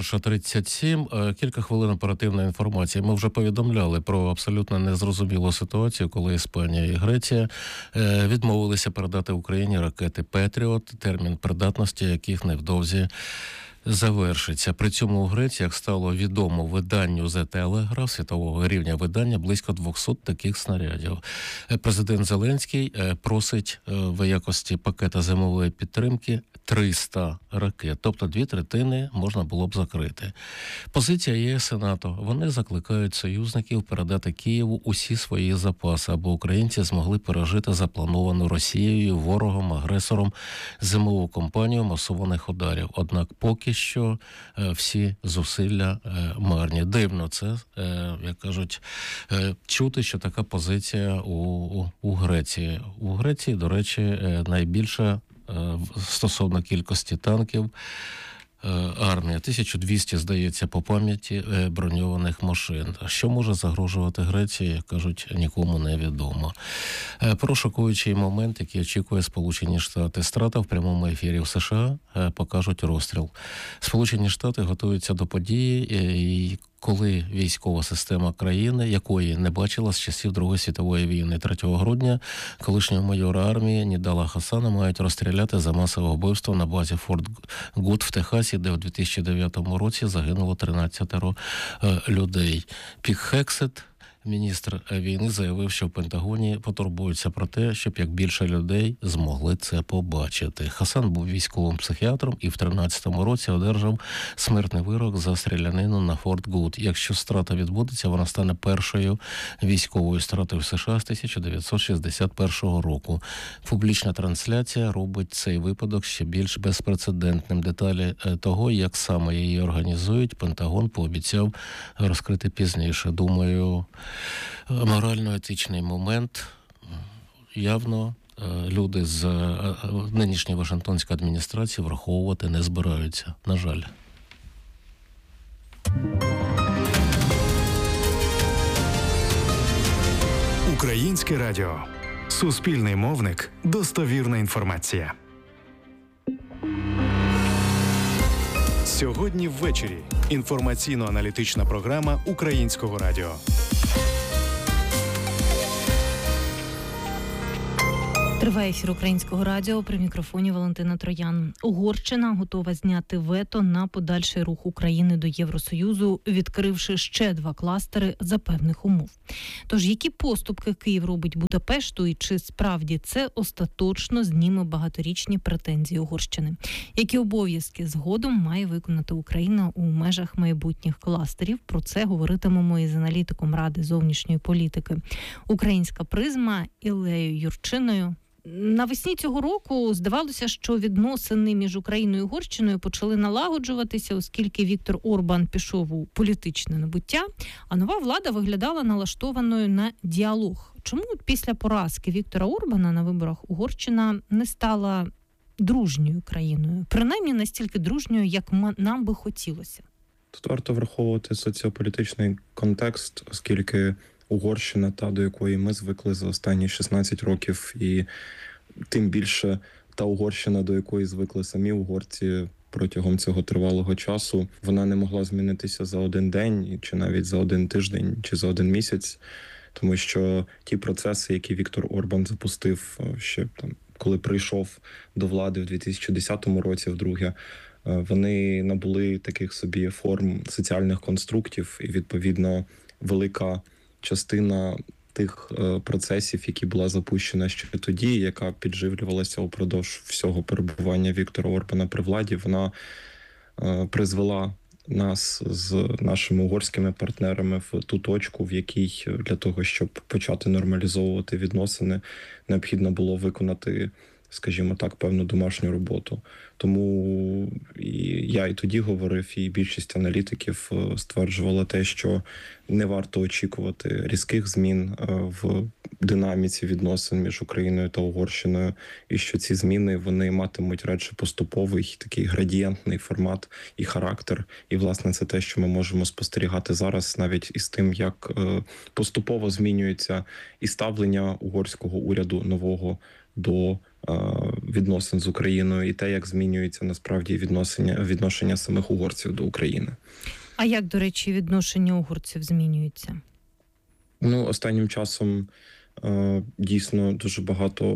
21:37. Кілька хвилин оперативної інформації. Ми вже повідомляли про абсолютно незрозумілу ситуацію, коли Іспанія і Греція відмовилися передати Україні ракети «Петріот», термін придатності яких невдовзі завершиться. При цьому у Греції, як стало відомо виданню The Telegraph, світового рівня видання, близько 200 таких снарядів. Президент Зеленський просить в якості пакета зимової підтримки 300 ракет, тобто 2/3 можна було б закрити. Позиція ЄС і НАТО. Вони закликають союзників передати Києву усі свої запаси, аби українці змогли пережити заплановану Росією, ворогом, агресором зимову кампанію масованих ударів. Однак поки що всі зусилля марні. Дивно це, як кажуть, чути, що така позиція у Греції. У Греції, до речі, найбільша стосовно кількості танків армія. 1200, здається, по пам'яті броньованих машин. Що може загрожувати Греції, як кажуть, нікому не відомо. Про шокуючий момент, який очікує Сполучені Штати. Страта в прямому ефірі в США покажуть розстріл. Сполучені Штати готуються до події, і коли військова система країни, якої не бачила з часів Другої світової війни, 3 грудня колишнього майора армії Нідала Хасана мають розстріляти за масове вбивство на базі Форт Гуд в Техасі, де в 2009 році загинуло 13 людей. Пік Хексет, міністр війни, заявив, що в Пентагоні потурбуються про те, щоб як більше людей змогли це побачити. Хасан був військовим психіатром і в 13-му році одержав смертний вирок за стрілянину на Форт Гуд. Якщо страта відбудеться, вона стане першою військовою стратою в США з 1961 року. Публічна трансляція робить цей випадок ще більш безпрецедентним. Деталі того, як саме її організують, Пентагон пообіцяв розкрити пізніше. Думаю, морально-етичний момент явно люди з нинішньої Вашингтонської адміністрації враховувати не збираються, на жаль. Українське радіо. Суспільний мовник. Достовірна інформація. Сьогодні ввечері. Інформаційно-аналітична програма Українського радіо. Триває ефір Українського радіо, при мікрофоні Валентина Троян. Угорщина готова зняти вето на подальший рух України до Євросоюзу, відкривши ще 2 кластери за певних умов. Тож, які поступки Київ робить Будапешту і чи справді це остаточно зніме багаторічні претензії Угорщини? Які обов'язки згодом має виконати Україна у межах майбутніх кластерів? Про це говоритимемо із аналітиком Ради зовнішньої політики «Українська призма» Іллею Юрчиною. Навесні цього року здавалося, що відносини між Україною і Угорщиною почали налагоджуватися, оскільки Віктор Орбан пішов у політичне набуття, а нова влада виглядала налаштованою на діалог. Чому після поразки Віктора Орбана на виборах Угорщина не стала дружньою країною? Принаймні настільки дружньою, як нам би хотілося. Тут варто враховувати соціополітичний контекст, оскільки Угорщина, та до якої ми звикли за останні 16 років, і тим більше та Угорщина, до якої звикли самі угорці протягом цього тривалого часу, вона не могла змінитися за один день, чи навіть за один тиждень, чи за один місяць, тому що ті процеси, які Віктор Орбан запустив ще там, коли прийшов до влади в 2010 році вдруге, вони набули таких собі форм соціальних конструктів, і відповідно велика частина тих процесів, які була запущена ще тоді, яка підживлювалася упродовж всього перебування Віктора Орбана при владі, вона призвела нас з нашими угорськими партнерами в ту точку, в якій для того, щоб почати нормалізовувати відносини, необхідно було виконати, скажімо так, певну домашню роботу. Тому я і тоді говорив, і більшість аналітиків стверджувала те, що не варто очікувати різких змін в динаміці відносин між Україною та Угорщиною, і що ці зміни, вони матимуть радше поступовий, такий градієнтний формат і характер. І, власне, це те, що ми можемо спостерігати зараз, навіть із тим, як поступово змінюється і ставлення угорського уряду нового до відносин з Україною, і те, як змінюється насправді відношення самих угорців до України. А як, до речі, відношення угорців змінюється? Останнім часом дійсно дуже багато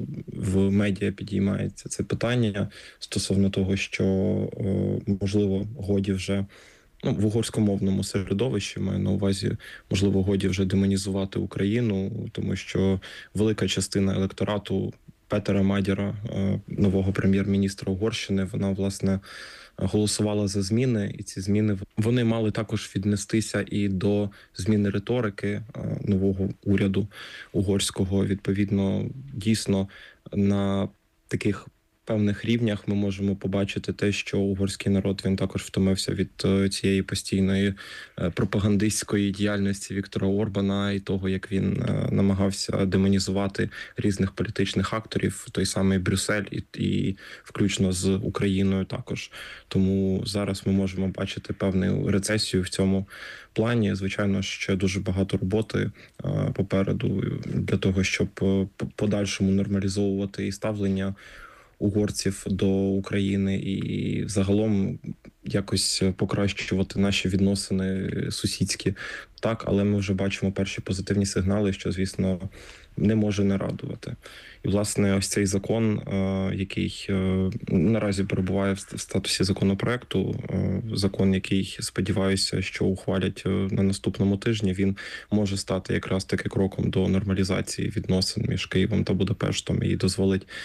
в медіа підіймається це питання стосовно того, що, можливо, годі вже в угорськомовному середовищі, маю на увазі, можливо, годі вже демонізувати Україну, тому що велика частина електорату Петера Мадяра, нового прем'єр-міністра Угорщини, вона, власне, голосувала за зміни, і ці зміни, вони мали також віднестися і до зміни риторики нового уряду угорського. Відповідно, дійсно, на таких певних рівнях ми можемо побачити те, що угорський народ, він також втомився від цієї постійної пропагандистської діяльності Віктора Орбана і того, як він намагався демонізувати різних політичних акторів, той самий Брюссель і включно з Україною також. Тому зараз ми можемо бачити певну рецесію в цьому плані. Звичайно, ще дуже багато роботи попереду для того, щоб подальшому нормалізовувати і ставлення угорців до України і загалом якось покращувати наші відносини сусідські. Так, але ми вже бачимо перші позитивні сигнали, що, звісно, не може не радувати. І, власне, ось цей закон, який наразі перебуває в статусі законопроекту, закон, який, сподіваюся, що ухвалять на наступному тижні, він може стати якраз таки кроком до нормалізації відносин між Києвом та Будапештом і дозволить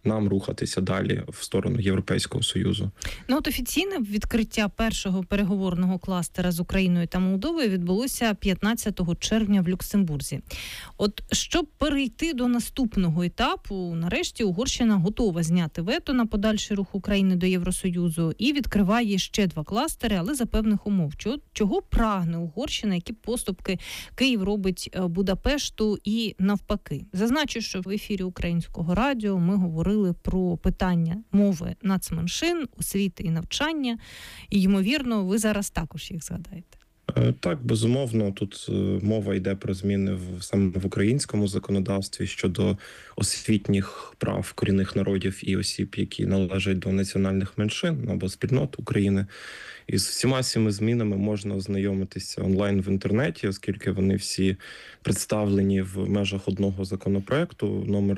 нам рухатися далі в сторону Європейського Союзу. Ну от офіційне відкриття першого переговорного кластера з Україною та Молдовою відбулося 15 червня в Люксембурзі. От щоб перейти до наступного етапу, нарешті Угорщина готова зняти вето на подальший рух України до Євросоюзу і відкриває ще 2 кластери, але за певних умов. Чого прагне Угорщина, які поступки Київ робить Будапешту і навпаки? Зазначу, що в ефірі Українського радіо ми говорили про питання мови нацменшин, освіти і навчання. І, ймовірно, ви зараз також їх згадаєте. Так, безумовно, тут мова йде про зміни саме в українському законодавстві щодо освітніх прав корінних народів і осіб, які належать до національних меншин або спільнот України. І з всіма цими змінами можна ознайомитися онлайн в інтернеті, оскільки вони всі представлені в межах одного законопроекту, номер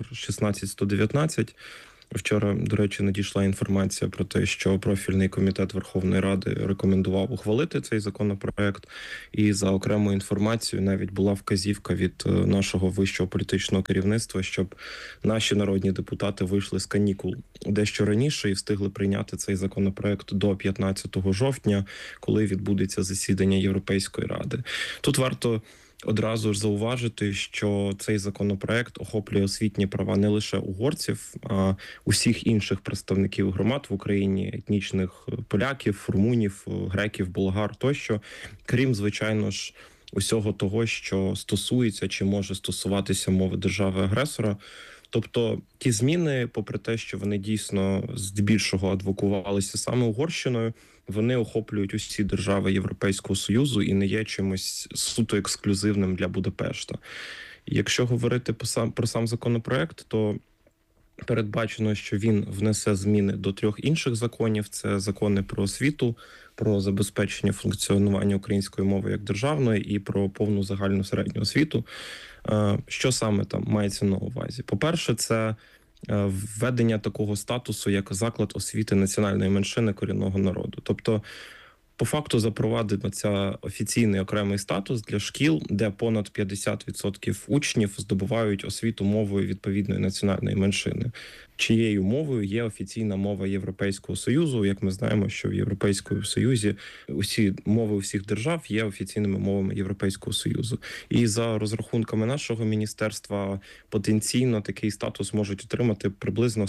16119. Вчора, до речі, надійшла інформація про те, що профільний комітет Верховної Ради рекомендував ухвалити цей законопроект. І за окремою інформацією навіть була вказівка від нашого вищого політичного керівництва, щоб наші народні депутати вийшли з канікул дещо раніше і встигли прийняти цей законопроект до 15 жовтня, коли відбудеться засідання Європейської Ради. Тут варто одразу ж зауважити, що цей законопроект охоплює освітні права не лише угорців, а усіх інших представників громад в Україні, етнічних поляків, румунів, греків, болгар тощо, крім, звичайно ж, усього того, що стосується чи може стосуватися мови держави-агресора. Тобто ті зміни, попри те, що вони дійсно здебільшого адвокувалися саме Угорщиною, вони охоплюють усі держави Європейського Союзу і не є чимось суто ексклюзивним для Будапешта. Якщо говорити про сам законопроект, то передбачено, що він внесе зміни до 3 інших законів. Це закони про освіту, про забезпечення функціонування української мови як державної і про повну загальну середню освіту. Що саме там мається на увазі? По-перше, це введення такого статусу, як заклад освіти національної меншини корінного народу. Тобто, по факту запровадиться офіційний окремий статус для шкіл, де понад 50% учнів здобувають освіту мовою відповідної національної меншини. Чиєю мовою є офіційна мова Європейського Союзу. Як ми знаємо, що в Європейському Союзі усі мови усіх держав є офіційними мовами Європейського Союзу. І за розрахунками нашого міністерства, потенційно такий статус можуть отримати приблизно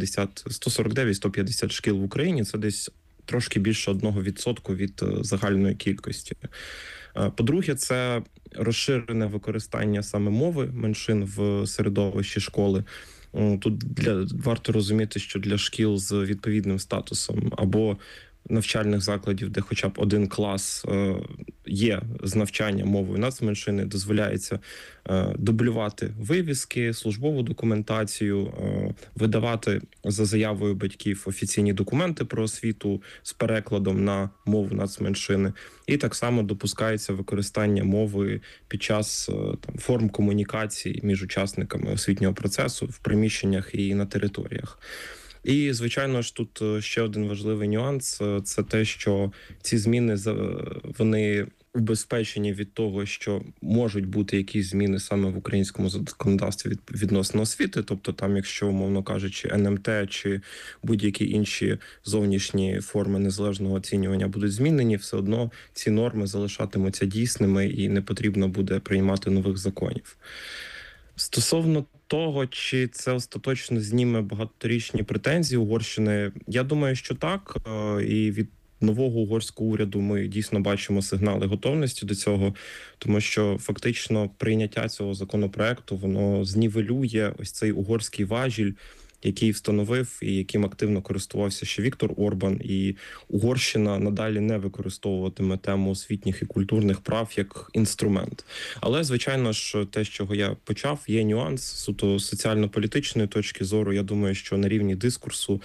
149-150 шкіл в Україні. Це десь трошки більше 1% від загальної кількості. По-друге, це розширене використання саме мови меншин в середовищі школи. Тут варто розуміти, що для шкіл з відповідним статусом або навчальних закладів, де хоча б один клас є з навчання мовою нацменшини, дозволяється дублювати вивіски, службову документацію, видавати за заявою батьків офіційні документи про освіту з перекладом на мову нацменшини. І так само допускається використання мови під час форм комунікації між учасниками освітнього процесу в приміщеннях і на територіях. І, звичайно ж, тут ще один важливий нюанс – це те, що ці зміни, вони убезпечені від того, що можуть бути якісь зміни саме в українському законодавстві відносно освіти, тобто там, якщо, умовно кажучи, НМТ чи будь-які інші зовнішні форми незалежного оцінювання будуть змінені, все одно ці норми залишатимуться дійсними і не потрібно буде приймати нових законів. Стосовно того, чи це остаточно зніме багаторічні претензії Угорщини, я думаю, що так. І від нового угорського уряду ми дійсно бачимо сигнали готовності до цього, тому що фактично прийняття цього законопроекту, воно знівелює ось цей угорський важіль, який встановив і яким активно користувався ще Віктор Орбан, і Угорщина надалі не використовуватиме тему освітніх і культурних прав як інструмент. Але, звичайно ж, те, з чого я почав, є нюанс суто соціально-політичної точки зору. Я думаю, що на рівні дискурсу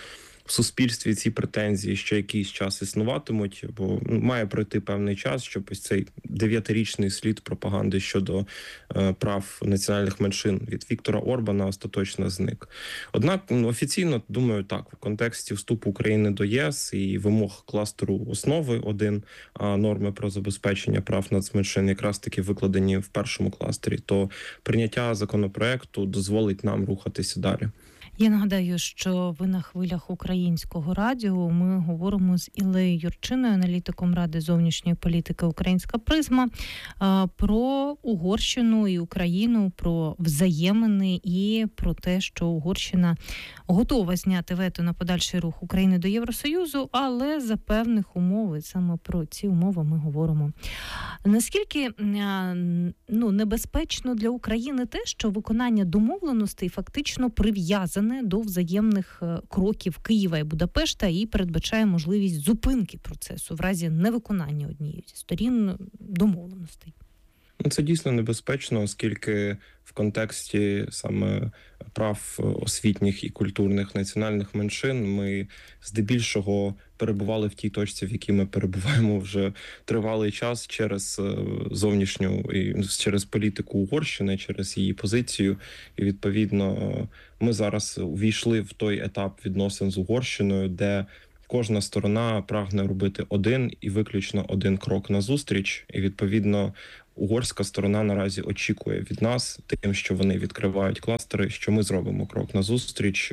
в суспільстві ці претензії ще якийсь час існуватимуть, бо має пройти певний час, щоб ось цей 9-річний слід пропаганди щодо прав національних меншин від Віктора Орбана остаточно зник. Однак офіційно, думаю, так, в контексті вступу України до ЄС і вимог кластеру основи 1, а норми про забезпечення прав нацменшин якраз таки викладені в першому кластері, то прийняття законопроекту дозволить нам рухатися далі. Я нагадаю, що ви на хвилях Українського радіо. Ми говоримо з Іллею Юрчиною, аналітиком Ради зовнішньої політики «Українська призма», про Угорщину і Україну, про взаємини і про те, що Угорщина готова зняти вето на подальший рух України до Євросоюзу, але за певних умов, і саме про ці умови ми говоримо. Наскільки небезпечно для України те, що виконання домовленостей фактично прив'язане до взаємних кроків Києва і Будапешта і передбачає можливість зупинки процесу в разі невиконання однієї зі сторін домовленостей? Це дійсно небезпечно, оскільки в контексті саме прав освітніх і культурних національних меншин ми здебільшого перебували в тій точці, в якій ми перебуваємо вже тривалий час через зовнішню і через політику Угорщини, через її позицію. І відповідно ми зараз увійшли в той етап відносин з Угорщиною, де кожна сторона прагне робити один і виключно один крок назустріч. І відповідно угорська сторона наразі очікує від нас тим, що вони відкривають кластери, що ми зробимо крок назустріч,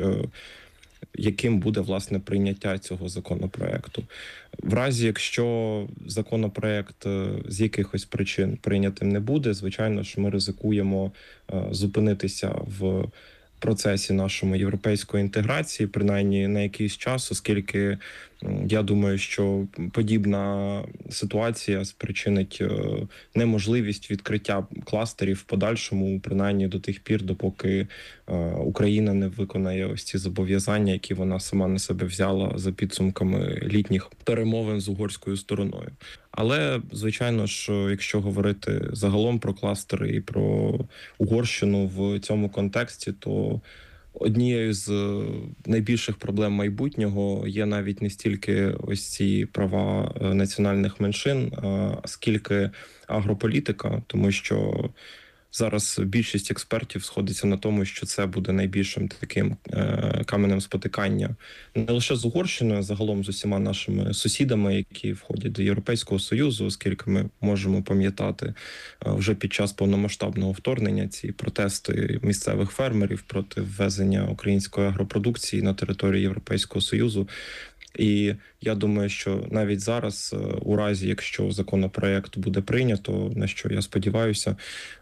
яким буде, власне, прийняття цього законопроекту. В разі, якщо законопроект з якихось причин прийнятим не буде, звичайно ж, ми ризикуємо зупинитися в процесі нашому європейської інтеграції, принаймні на якийсь час, оскільки я думаю, що подібна ситуація спричинить неможливість відкриття кластерів в подальшому, принаймні до тих пір, допоки Україна не виконає ось ці зобов'язання, які вона сама на себе взяла за підсумками літніх перемовин з угорською стороною. Але, звичайно ж, якщо говорити загалом про кластери і про Угорщину в цьому контексті, то однією з найбільших проблем майбутнього є навіть не стільки ось ці права національних меншин, скільки агрополітика, тому що зараз більшість експертів сходиться на тому, що це буде найбільшим таким каменем спотикання не лише з Угорщиною, а загалом з усіма нашими сусідами, які входять до Європейського Союзу, оскільки ми можемо пам'ятати вже під час повномасштабного вторгнення ці протести місцевих фермерів проти ввезення української агропродукції на територію Європейського Союзу. І я думаю, що навіть зараз, у разі, якщо законопроект буде прийнято, на що я сподіваюся,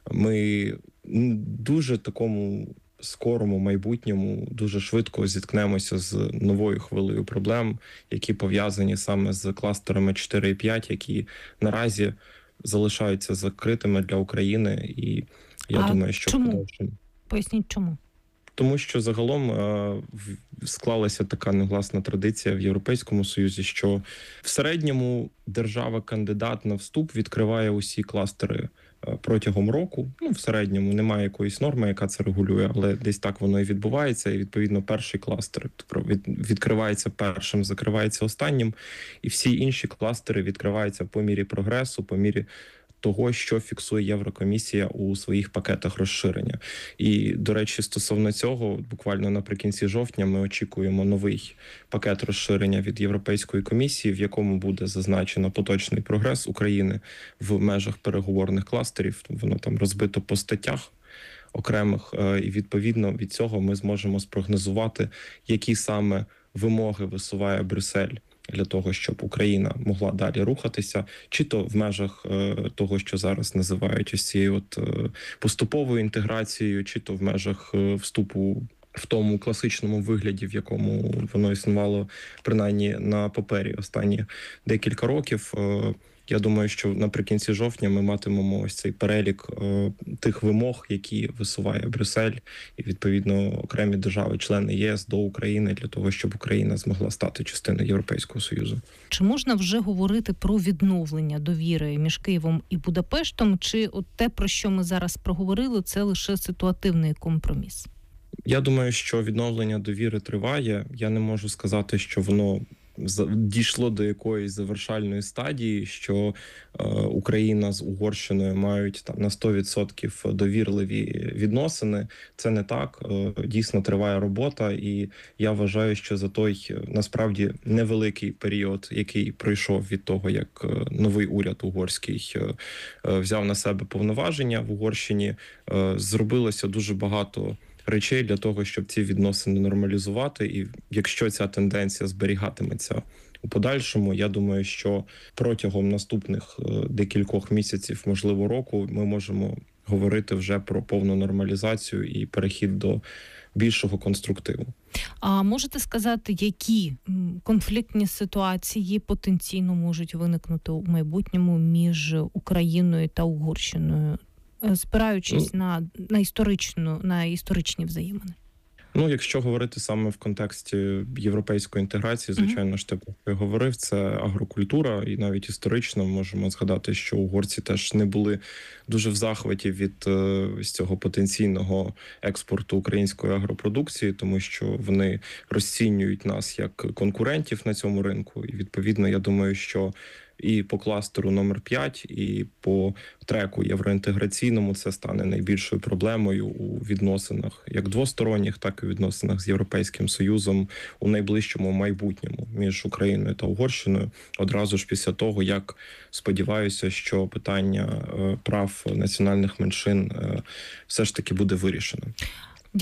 ми дуже такому скорому майбутньому дуже швидко зіткнемося з новою хвилею проблем, які пов'язані саме з кластерами 4 і 5, які наразі залишаються закритими для України. І я думаю, що чому? Поясніть, чому? Тому що загалом склалася така негласна традиція в Європейському Союзі, що в середньому держава-кандидат на вступ відкриває усі кластери протягом року. В середньому немає якоїсь норми, яка це регулює, але десь так воно і відбувається. І, відповідно, перший кластер відкривається першим, закривається останнім. І всі інші кластери відкриваються по мірі прогресу, по мірі того, що фіксує Єврокомісія у своїх пакетах розширення. І, до речі, стосовно цього, буквально наприкінці жовтня ми очікуємо новий пакет розширення від Європейської комісії, в якому буде зазначено поточний прогрес України в межах переговорних кластерів. Воно там розбито по статтях окремих, і відповідно від цього ми зможемо спрогнозувати, які саме вимоги висуває Брюссель для того, щоб Україна могла далі рухатися, чи то в межах того, що зараз називають ось цією поступовою інтеграцією, чи то в межах вступу в тому класичному вигляді, в якому воно існувало принаймні на папері останні декілька років. Я думаю, що наприкінці жовтня ми матимемо ось цей перелік тих вимог, які висуває Брюссель і, відповідно, окремі держави-члени ЄС до України для того, щоб Україна змогла стати частиною Європейського Союзу. Чи можна вже говорити про відновлення довіри між Києвом і Будапештом, чи от те, про що ми зараз проговорили, це лише ситуативний компроміс? Я думаю, що відновлення довіри триває. Я не можу сказати, що воно дійшло до якоїсь завершальної стадії, що Україна з Угорщиною мають там на 100% довірливі відносини. Це не так. Дійсно триває робота, і я вважаю, що за той насправді невеликий період, який пройшов від того, як новий уряд угорський взяв на себе повноваження в Угорщині, зробилося дуже багато речей для того, щоб ці відносини нормалізувати. І якщо ця тенденція зберігатиметься у подальшому, я думаю, що протягом наступних декількох місяців, можливо, року, ми можемо говорити вже про повну нормалізацію і перехід до більшого конструктиву. А можете сказати, які конфліктні ситуації потенційно можуть виникнути у майбутньому між Україною та Угорщиною, спираючись на історичні взаємини? Ну, якщо говорити саме в контексті європейської інтеграції, звичайно ж, те, про що я говорив, це агрокультура, і навіть історично можемо згадати, що угорці теж не були дуже в захваті від цього потенційного експорту української агропродукції, тому що вони розцінюють нас як конкурентів на цьому ринку. І, відповідно, я думаю, що і по кластеру номер 5, і по треку євроінтеграційному це стане найбільшою проблемою у відносинах як двосторонніх, так і у відносинах з Європейським Союзом у найближчому майбутньому між Україною та Угорщиною. Одразу ж після того, як сподіваюся, що питання прав національних меншин все ж таки буде вирішено.